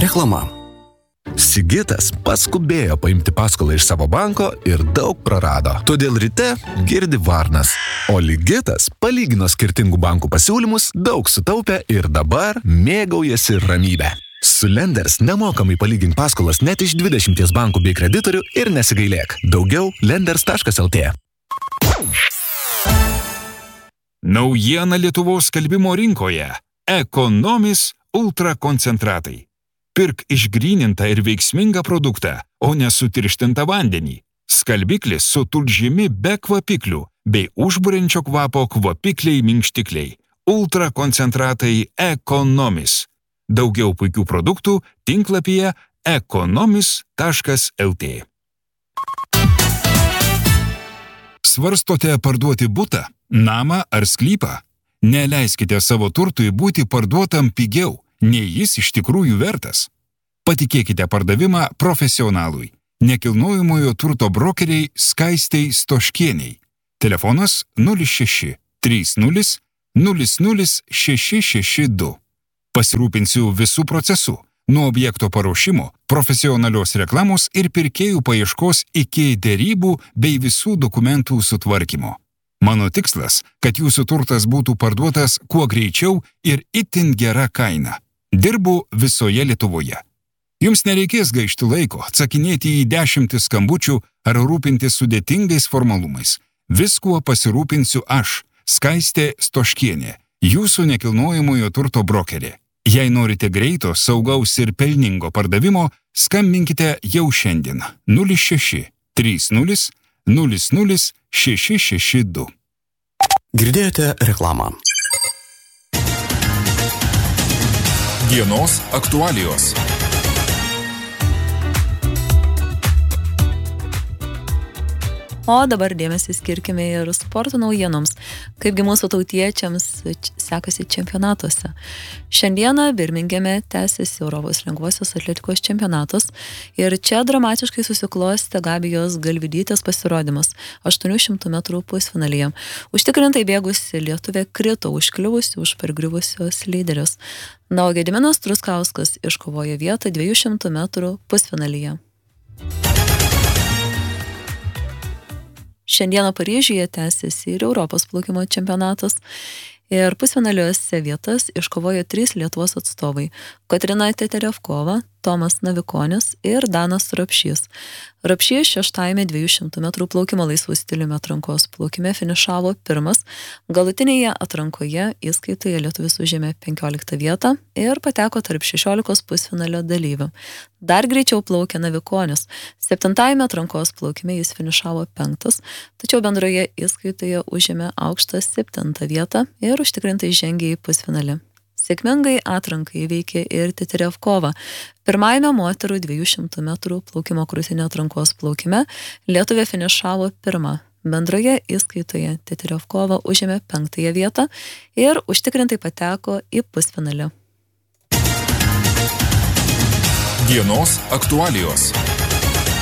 Reklama. Sigitas paskubėjo paimti paskolą iš savo banko ir daug prarado. Todėl ryte girdi varnas. O Ligitas palygino skirtingų bankų pasiūlymus, daug sutaupė ir dabar mėgaujasi ramybę. Su Lenders nemokamai palygink paskolas net iš 20 bankų bei kreditorių ir nesigailėk. Daugiau lenders.lt. Naujiena Lietuvos skalbimo rinkoje. Ekonomis ultrakoncentratai. Pirk išgrynintą ir veiksmingą produktą, o ne sutirštintą vandenį. Skalbiklis su tulžimi be kvapiklių bei užburiančio kvapo kvapikliai minkštikliai. Ultrakoncentratai Ekonomis. Daugiau puikių produktų tinklapyje ekonomis.lt. Svarstote parduoti butą, namą ar sklypą? Neleiskite savo turtui būti parduotam pigiau, nei jis iš tikrųjų vertas. Patikėkite pardavimą profesionalui. Nekilnojamojo turto brokeriai Skaistei Stoškieniai. Telefonas 06 30 00 662. Pasirūpinsiu visų procesų, nuo objekto paruošimo, profesionalios reklamos ir pirkėjų paieškos iki derybų bei visų dokumentų sutvarkymo. Mano tikslas, kad jūsų turtas būtų parduotas kuo greičiau ir itin gera kaina. Dirbu visoje Lietuvoje. Jums nereikės gaišti laiko, atsakinėti į 10 skambučių ar rūpintis sudėtingais formalumais. Viskuo pasirūpinsiu aš, Skaistė Stoškienė, jūsų nekilnojamojo turto brokerė. Jei norite greito, saugaus ir pelningo pardavimo, skambinkite jau šiandien 06 30 00 662. Girdėjote reklamą. Dienos aktualijos. O dabar dėmesį skirkime ir sporto naujienoms, kaipgi mūsų tautiečiams sekasi čempionatuose. Šiandieną Birmingeme tęsiasi Europos lengvosios atletikos čempionatas ir čia dramatiškai susiklostė Gabijos Galvydytės pasirodymas 800 metrų pusfinalyje. Užtikrintai bėgusi lietuvė krito užkliuvusi už pargriuvusios lyderės. Na, o Gediminas Truskauskas iškovojo vietą 200 metrų pusfinalyje. Šiandieną Paryžiuje tęsiasi ir Europos plaukimo čempionatas ir pusfinaliuose vietas iškovojo 3 Lietuvos atstovai – Kotryna Teterevkova, Tomas Navikonis ir Danas Rapšys. Rapšys 6-ame 200 metrų plaukimo laisvų stiliumi atrankos plaukime finišavo pirmas, galutinėje atrankoje įskaitoje lietuvis užėmė 15 vietą ir pateko tarp 16 pusfinalio dalyvių. Dar greičiau plaukė Navikonis. 7-ame atrankos plaukime jis finišavo 5, tačiau bendroje įskaitoje užėmė aukštą 7 vietą ir užtikrintai žengė į pusfinalį. Sėkmingai atranką įveikė ir Teterevkova. Pirmajame moterų 200 metrų plaukimo krūtinio atrankos plaukime lietuvė finišavo 1. Bendroje įskaitoje Teterevkova užėmė 5 vietą ir užtikrintai pateko į pusfinalį. Dienos aktualijos.